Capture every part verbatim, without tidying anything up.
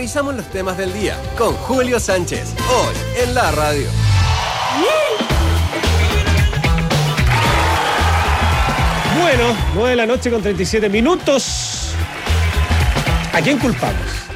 Revisamos los temas del día con Julio Sánchez, hoy en la radio. Bueno, nueve de la noche con treinta y siete minutos. ¿A quién culpamos?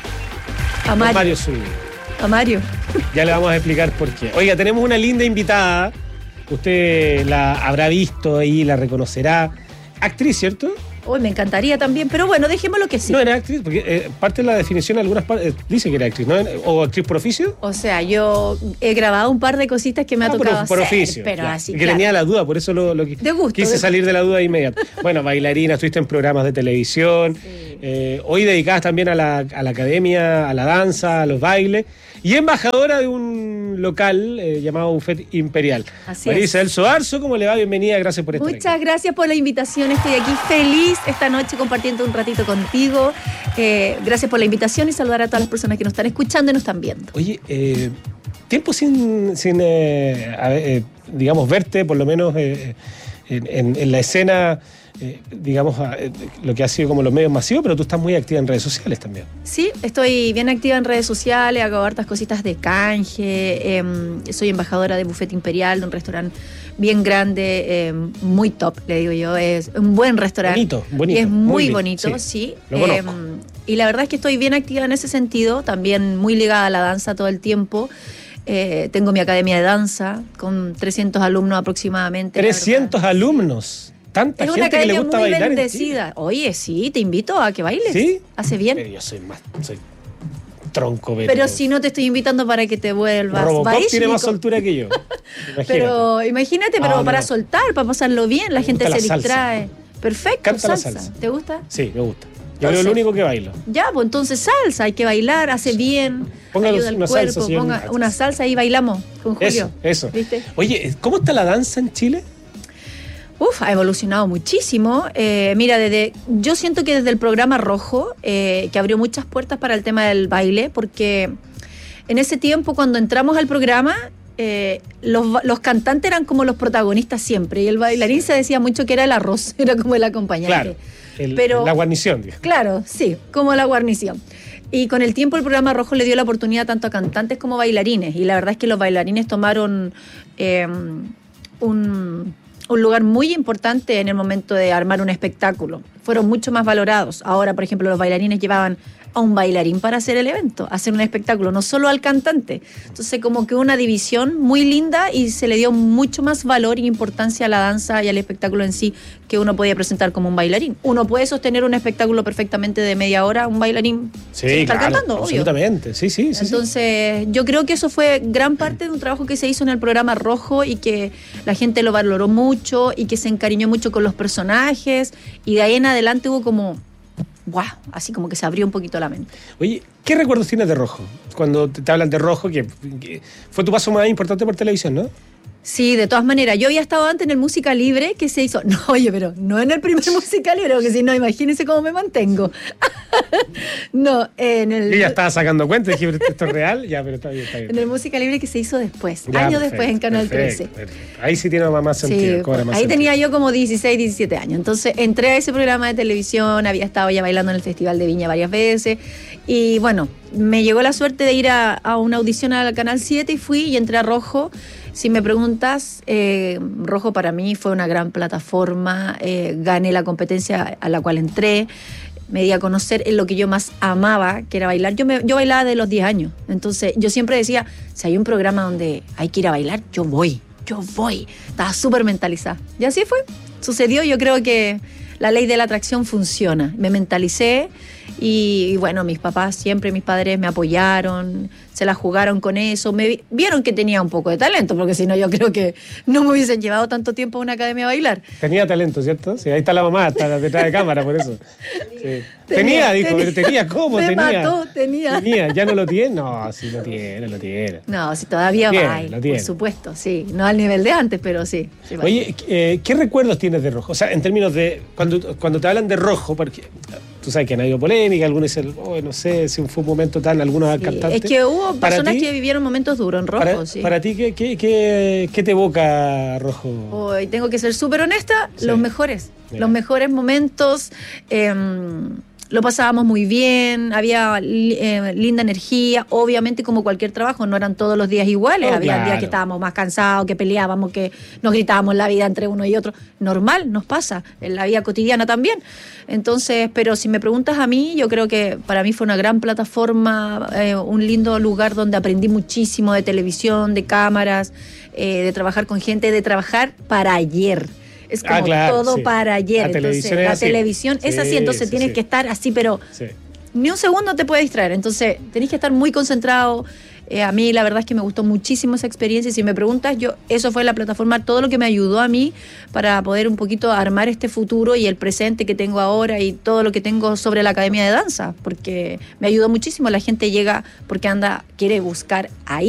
A Mario. A Mario Zúñiga. A Mario. Ya le vamos a explicar por qué. Oiga, tenemos una linda invitada. Usted la habrá visto ahí, la reconocerá. Actriz, ¿cierto? Uy, me encantaría también, pero bueno, dejémoslo que sí. No era actriz, porque eh, parte de la definición, algunas partes, eh, dice que era actriz, ¿no? ¿O actriz por oficio? O sea, yo he grabado un par de cositas que me ah, ha tocado por, por hacer, oficio, pero claro. así, que claro. tenía la duda, por eso lo, lo de gusto, quise de salir de la duda inmediata. Bueno, bailarina, estuviste en programas de televisión, sí. eh, hoy dedicadas también a la, a la academia, a la danza, a los bailes, y embajadora de un local eh, llamado Buffet Imperial. Así María es. Isabel Soarzo, ¿cómo le va? Bienvenida, gracias por estar Muchas aquí. gracias por la invitación, estoy aquí feliz esta noche compartiendo un ratito contigo. Eh, gracias por la invitación y saludar a todas las personas que nos están escuchando y nos están viendo. Oye, eh, tiempo sin, sin eh, a ver, eh, digamos, verte, por lo menos eh, en, en, en la escena, eh, digamos, eh, lo que ha sido como los medios masivos, pero tú estás muy activa en redes sociales también. Sí, estoy bien activa en redes sociales, hago hartas cositas de canje, eh, soy embajadora de Buffet Imperial, de un restaurante bien grande, eh, muy top, le digo yo, es un buen restaurante. Bonito, bonito. Y es muy, muy bonito, sí. sí lo conozco. Eh, y la verdad es que estoy bien activa en ese sentido, también muy ligada a la danza todo el tiempo. Eh, tengo mi academia de danza con trescientos alumnos aproximadamente. trescientos alumnos. Tanta es gente una que le academia gusta muy bailar bendecida. En Oye, sí, te invito a que bailes. ¿Sí? Hace bien. Pero yo soy más, soy tronco. Pero, pero si no te estoy invitando para que te vuelvas Robocop bailístico. tiene más soltura que yo. Imagínate. Pero imagínate, pero ah, para no. soltar, para pasarlo bien, la Me gente gusta se la distrae. salsa. Perfecto, Canta salsa. la salsa. ¿Te gusta? Sí, me gusta. Yo Entonces, creo lo único que bailo. Ya, pues entonces salsa, hay que bailar, hace bien, Ponga ayuda al una cuerpo, salsa, ponga señor. una salsa y bailamos con Julio. Eso, eso. ¿Viste? Oye, ¿cómo está la danza en Chile? Uf, ha evolucionado muchísimo. Eh, mira, desde, yo siento que desde el programa Rojo, eh, que abrió muchas puertas para el tema del baile, porque en ese tiempo cuando entramos al programa, eh, los, los cantantes eran como los protagonistas siempre, y el bailarín se decía mucho que era el arroz, era como el acompañante. Claro, el, Pero, la guarnición. Digamos. Claro, sí, como la guarnición. Y con el tiempo el programa Rojo le dio la oportunidad tanto a cantantes como a bailarines, y la verdad es que los bailarines tomaron eh, un... un lugar muy importante en el momento de armar un espectáculo. Fueron mucho más valorados. Ahora, por ejemplo, los bailarines llevaban a un bailarín para hacer el evento, hacer un espectáculo, no solo al cantante. Entonces, como que una división muy linda y se le dio mucho más valor e importancia a la danza y al espectáculo en sí que uno podía presentar como un bailarín. Uno puede sostener un espectáculo perfectamente de media hora, un bailarín sí, sin estar claro, cantando, obvio. Absolutamente, sí, sí. sí Entonces, sí. yo creo que eso fue gran parte de un trabajo que se hizo en el programa Rojo y que la gente lo valoró mucho y que se encariñó mucho con los personajes y de ahí en adelante hubo como, ¡guau! Así como que se abrió un poquito la mente. Oye, ¿qué recuerdos tienes de Rojo? Cuando te, te hablan de Rojo, que, que fue tu paso más importante por televisión, ¿no? Sí, de todas maneras. Yo había estado antes en el Música Libre que se hizo. No, oye, pero no en el primer Música Libre, porque si no, imagínense cómo me mantengo. No, en el. Yo ya estaba sacando cuenta, dije, ¿esto es real? Ya, pero está bien, está bien. En el Música Libre que se hizo después, Ya, años perfecto, después en Canal perfecto, trece. Perfecto. Ahí sí tiene más sentido. Sí, cobra más ahí sentido. tenía yo como dieciséis, diecisiete años. Entonces entré a ese programa de televisión, había estado ya bailando en el Festival de Viña varias veces. Y bueno, me llegó la suerte de ir a, a una audición al Canal siete y fui y entré a Rojo. Si me preguntas, eh, Rojo para mí fue una gran plataforma, eh, gané la competencia a la cual entré, me di a conocer en lo que yo más amaba, que era bailar. Yo, me, yo bailaba de los diez años, entonces yo siempre decía, si hay un programa donde hay que ir a bailar, yo voy, yo voy. Estaba súper mentalizada. Y así fue, sucedió. Yo creo que la ley de la atracción funciona. Me mentalicé y, y bueno, mis papás siempre, mis padres me apoyaron, se la jugaron con eso, me vi, vieron que tenía un poco de talento, porque si no yo creo que no me hubiesen llevado tanto tiempo a una academia a bailar. Tenía talento, ¿cierto? Sí, ahí está la mamá, está detrás de cámara, por eso. Sí. Tenía, tenía, dijo, tenía, pero tenía, ¿cómo? Me tenía. mató, tenía. Tenía, ¿ya no lo tiene? No, sí lo tiene, lo tiene. No, sí, todavía tiene, baila, lo tiene. por supuesto, sí. No al nivel de antes, pero sí. sí Oye, eh, ¿qué recuerdos tienes de Rojo? O sea, en términos de, cuando, cuando te hablan de Rojo, porque tú sabes que han habido polémica, algunos dicen, oh, no sé si fue un momento tan, algunos sí, cantantes. Es que hubo personas ti, que vivieron momentos duros en Rojo, para, sí. Para ti, ¿qué, qué, qué, qué te evoca Rojo? Hoy tengo que ser súper honesta, Sí. los mejores, Mira. los mejores momentos, eh, lo pasábamos muy bien, había eh, linda energía, obviamente como cualquier trabajo, no eran todos los días iguales, Oh, había claro. días que estábamos más cansados, que peleábamos, que nos gritábamos la vida entre uno y otro, normal, nos pasa, en la vida cotidiana también. Entonces, pero si me preguntas a mí, yo creo que para mí fue una gran plataforma, eh, un lindo lugar donde aprendí muchísimo de televisión, de cámaras, eh, de trabajar con gente, de trabajar para ayer. Es como Ah, claro, todo sí. para ayer. La Entonces, televisión es la así. televisión es Sí, así, entonces sí, tienes sí. que estar así, pero Sí. ni un segundo te puede distraer. Entonces, tenés que estar muy concentrado. Eh, a mí la verdad es que me gustó muchísimo esa experiencia y si me preguntas, yo eso fue la plataforma, todo lo que me ayudó a mí para poder un poquito armar este futuro y el presente que tengo ahora y todo lo que tengo sobre la Academia de Danza, porque me ayudó muchísimo. La gente llega porque anda, quiere buscar ahí